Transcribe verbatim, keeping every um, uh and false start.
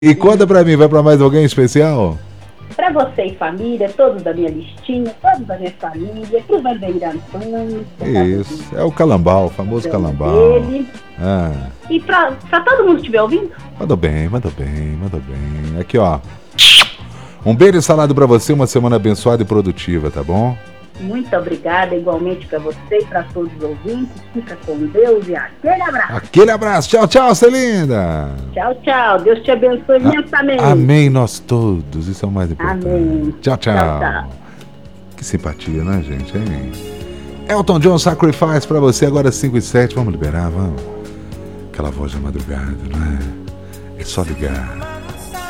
E conta pra mim, vai pra mais alguém especial? Pra você e família, todos da minha listinha, todos da minha família, pro Vandeir Antônio. Isso, é o Calambau, o famoso Calambau. Dele. Ah. E pra, pra todo mundo que estiver ouvindo? Mandou bem, mandou bem, mandou bem. Aqui, ó. Um beijo salado pra você, uma semana abençoada e produtiva, tá bom? Muito obrigada, igualmente pra você e pra todos os ouvintes. Fica com Deus e aquele abraço. Aquele abraço. Tchau, tchau, Celinda. Tchau, tchau. Deus te abençoe imensamente. Amém, nós todos. Isso é o mais importante. Amém. Tchau, tchau. Tchau, tchau. Que simpatia, né, gente? Hein? Elton John, Sacrifice pra você, agora cinco e sete. Vamos liberar, vamos. Aquela voz da madrugada, não é? É só ligar.